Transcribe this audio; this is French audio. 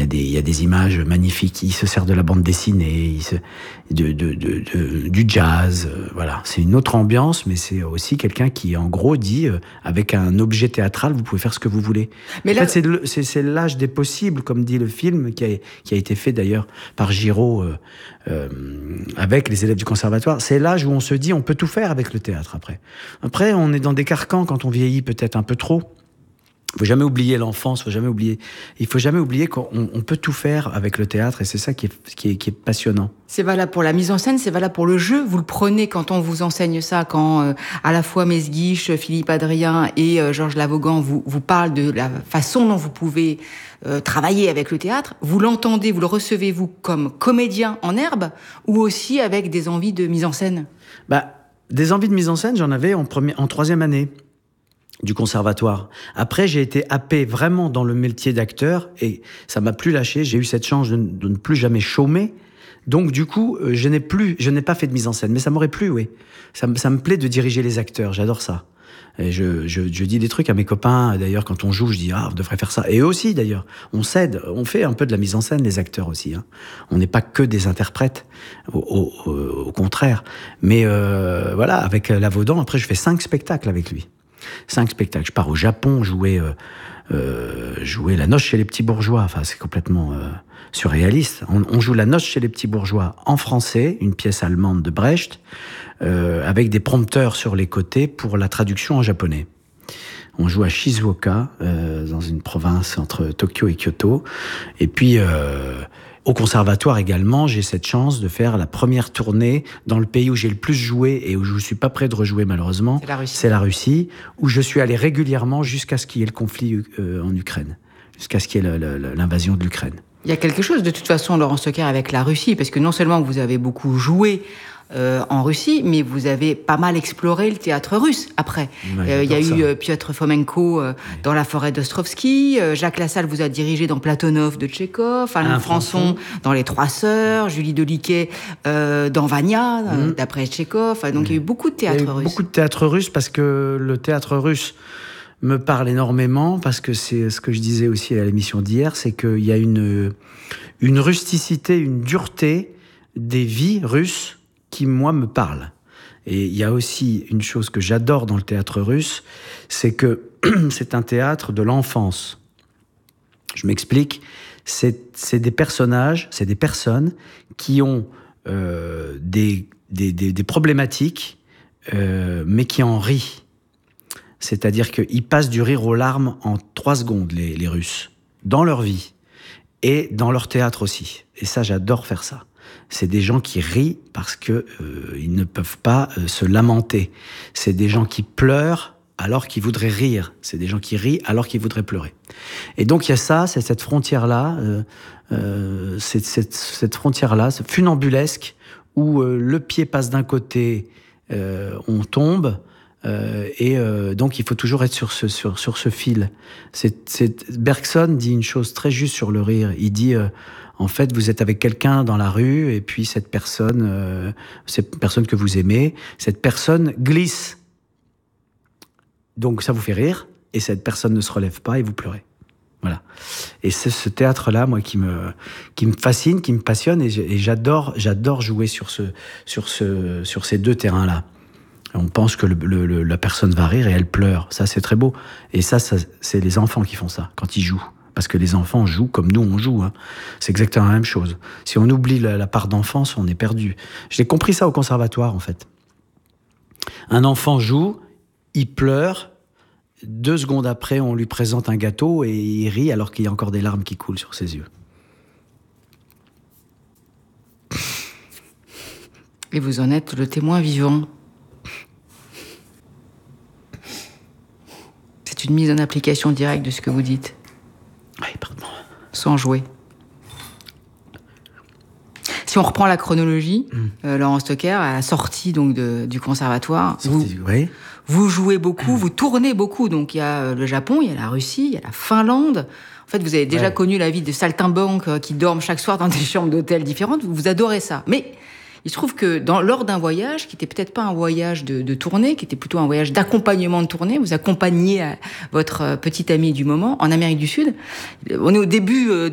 y a des images magnifiques. Il se sert de la bande dessinée, du jazz. Voilà, c'est une autre ambiance, mais c'est aussi quelqu'un qui, en gros, dit avec un objet théâtral, vous pouvez faire ce que vous voulez. Mais en fait, c'est l'âge des possibles, comme dit le film, qui a été fait d'ailleurs par Giraud avec les élèves du conservatoire. C'est l'âge où on se dit, on peut tout faire avec le théâtre. Après, on est dans des carcans quand on vieillit peut-être un peu trop. Il faut jamais oublier l'enfance, il faut jamais oublier qu'on peut tout faire avec le théâtre, et c'est ça qui est passionnant. C'est valable pour la mise en scène, c'est valable pour le jeu. Vous le prenez quand on vous enseigne ça, quand à la fois Mesguich, Philippe Adrien et Georges Lavogan vous parlent de la façon dont vous pouvez travailler avec le théâtre. Vous l'entendez, vous le recevez vous comme comédien en herbe, ou aussi avec des envies de mise en scène? Des envies de mise en scène, j'en avais en troisième année du conservatoire. Après, j'ai été happé vraiment dans le métier d'acteur et ça m'a plus lâché. J'ai eu cette chance de ne plus jamais chômer. Donc, du coup, je n'ai pas fait de mise en scène. Mais ça m'aurait plu, oui. Ça me plaît de diriger les acteurs. J'adore ça. Et je dis des trucs à mes copains. D'ailleurs, quand on joue, je dis, on devrait faire ça. Et eux aussi, d'ailleurs. On s'aide. On fait un peu de la mise en scène, les acteurs aussi. Hein. On n'est pas que des interprètes. Au contraire. Mais voilà, avec Lavaudan, après, je fais 5 spectacles avec lui. 5 spectacles. Je pars au Japon jouer La Noce chez les petits bourgeois. Enfin, c'est complètement surréaliste. On joue La Noce chez les petits bourgeois en français, une pièce allemande de Brecht, avec des prompteurs sur les côtés pour la traduction en japonais. On joue à Shizuoka, dans une province entre Tokyo et Kyoto. Et puis, au conservatoire également, j'ai cette chance de faire la première tournée dans le pays où j'ai le plus joué et où je ne suis pas prêt de rejouer malheureusement. C'est la Russie, où je suis allé régulièrement jusqu'à ce qu'il y ait le conflit en Ukraine, jusqu'à ce qu'il y ait l'invasion de l'Ukraine. Il y a quelque chose de toute façon, Laurent Stocker, avec la Russie, parce que non seulement vous avez beaucoup joué en Russie, mais vous avez pas mal exploré le théâtre russe après. Il y a eu Piotr Fomenko dans La forêt d'Ostrovsky, Jacques Lassalle vous a dirigé dans Platonov de Tchekhov, Alain Françon dans Les Trois Sœurs, Julie Deliquet dans Vania, d'après Tchekhov. Donc il y a eu beaucoup de théâtre russe. Beaucoup de théâtre russe, parce que le théâtre russe me parle énormément, parce que c'est ce que je disais aussi à l'émission d'hier, c'est qu'il y a une rusticité, une dureté des vies russes qui, moi, me parle. Et il y a aussi une chose que j'adore dans le théâtre russe, c'est que c'est un théâtre de l'enfance. Je m'explique, c'est des personnages, c'est des personnes qui ont des problématiques, mais qui en rient. C'est-à-dire qu'ils passent du rire aux larmes en 3 secondes, les Russes, dans leur vie, et dans leur théâtre aussi. Et ça, j'adore faire ça. C'est des gens qui rient parce que ils ne peuvent pas se lamenter. C'est des gens qui pleurent alors qu'ils voudraient rire. C'est des gens qui rient alors qu'ils voudraient pleurer. Et donc il y a ça, c'est cette frontière-là, cette frontière-là, funambulesque, où le pied passe d'un côté, on tombe, et donc il faut toujours être sur ce fil. Bergson dit une chose très juste sur le rire. Il dit en fait, vous êtes avec quelqu'un dans la rue, et puis cette personne que vous aimez, cette personne glisse. Donc ça vous fait rire, et cette personne ne se relève pas, et vous pleurez. Voilà. Et c'est ce théâtre-là, moi, qui me fascine, qui me passionne, et j'adore jouer sur ces 2 terrains-là. On pense que la personne va rire et elle pleure. Ça, c'est très beau. Et ça, c'est les enfants qui font ça, quand ils jouent. Parce que les enfants jouent comme nous, on joue. Hein. C'est exactement la même chose. Si on oublie la part d'enfance, on est perdu. J'ai compris ça au conservatoire, en fait. Un enfant joue, il pleure. 2 secondes après, on lui présente un gâteau et il rit alors qu'il y a encore des larmes qui coulent sur ses yeux. Et vous en êtes le témoin vivant. C'est une mise en application directe de ce que vous dites. Oui, pardon. Sans jouer. Si on reprend la chronologie, Laurent Stocker, à la sortie donc du conservatoire, vous jouez beaucoup, vous tournez beaucoup. Donc il y a le Japon, il y a la Russie, il y a la Finlande. En fait, vous avez déjà connu la vie de saltimbanques qui dorment chaque soir dans des chambres d'hôtel différentes. Vous adorez ça. Mais il se trouve que lors d'un voyage, qui était peut-être pas un voyage de tournée, qui était plutôt un voyage d'accompagnement de tournée, vous accompagnez votre petit ami du moment en Amérique du Sud. On est au début